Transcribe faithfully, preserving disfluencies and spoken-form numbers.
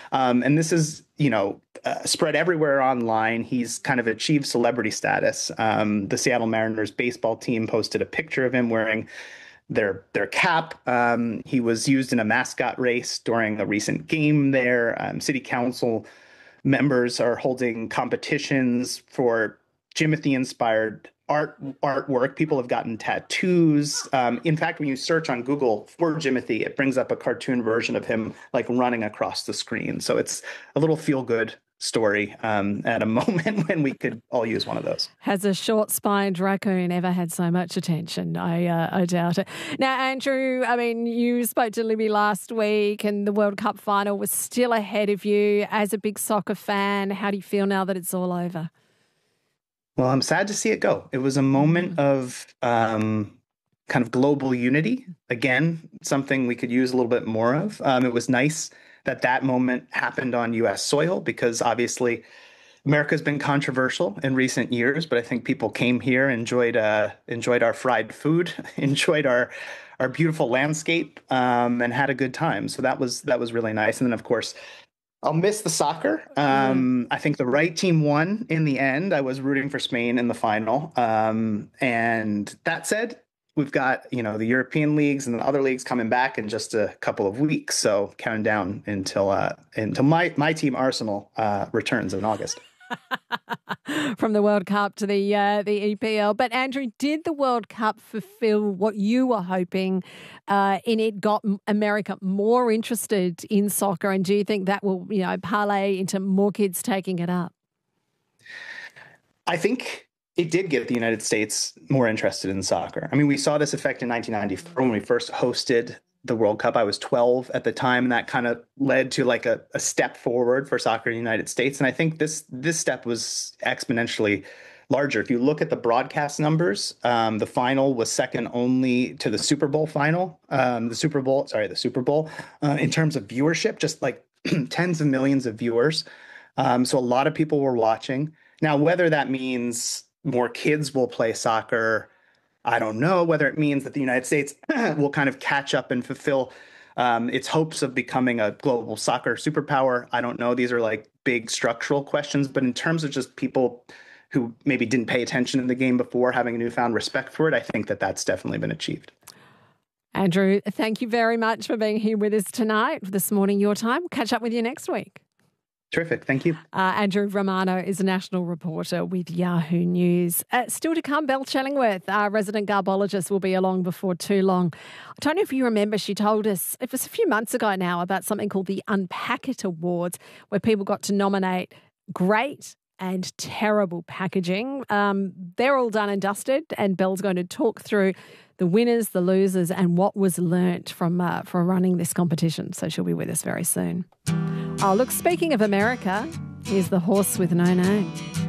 Um, and this is, you know, uh, spread everywhere online. He's kind of achieved celebrity status. Um, the Seattle Mariners baseball team posted a picture of him wearing their their cap. Um, he was used in a mascot race during a recent game there. Um, city council members are holding competitions for Jimothy-inspired art artwork. People have gotten tattoos. Um, in fact, when you search on Google for Jimothy, it brings up a cartoon version of him like running across the screen. So it's a little feel-good story um, at a moment when we could all use one of those. Has a short-spined raccoon ever had so much attention? I uh, I doubt it. Now, Andrew, I mean, you spoke to Libby last week and the World Cup final was still ahead of you. As a big soccer fan, how do you feel now that it's all over? Well, I'm sad to see it go. It was a moment of um, kind of global unity. Again, something we could use a little bit more of. Um, it was nice that that moment happened on U S soil because obviously America's been controversial in recent years, but I think people came here, enjoyed uh, enjoyed our fried food, enjoyed our our beautiful landscape, um, and had a good time. So that was that was really nice. And then, of course, I'll miss the soccer. Um, I think the right team won in the end. I was rooting for Spain in the final. Um, and that said, we've got, you know, the European leagues and the other leagues coming back in just a couple of weeks. So counting down until uh, until my my team Arsenal uh, returns in August. From the World Cup to the uh, the E P L. But Andrew, did the World Cup fulfill what you were hoping uh, in it? Got America more interested in soccer, and do you think that will, you know, parlay into more kids taking it up? I think it did get the United States more interested in soccer. I mean, we saw this effect in nineteen ninety-four when we first hosted the World Cup. I was twelve at the time, and that kind of led to like a, a step forward for soccer in the United States. And I think this this step was exponentially larger. If you look at the broadcast numbers, um, the final was second only to the Super Bowl final. Um, the Super Bowl, sorry, the Super Bowl uh, in terms of viewership, just like tens of millions of viewers. Um, so a lot of people were watching. Now, whether that means more kids will play soccer, I don't know. Whether it means that the United States will kind of catch up and fulfill um, its hopes of becoming a global soccer superpower, I don't know. These are like big structural questions. But in terms of just people who maybe didn't pay attention in the game before having a newfound respect for it, I think that that's definitely been achieved. Andrew, thank you very much for being here with us tonight, this morning, your time. We'll catch up with you next week. Terrific. Thank you. Uh, Andrew Romano is a national reporter with Yahoo News. Uh, still to come, Belle Chellingworth, our resident garbologist, will be along before too long. I don't know if you remember, she told us, it was a few months ago now, about something called the Unpack It Awards, where people got to nominate great and terrible packaging. Um, they're all done and dusted, and Belle's going to talk through the winners, the losers, and what was learnt from uh, from running this competition. So she'll be with us very soon. Oh, look, speaking of America, here's The Horse with No Name.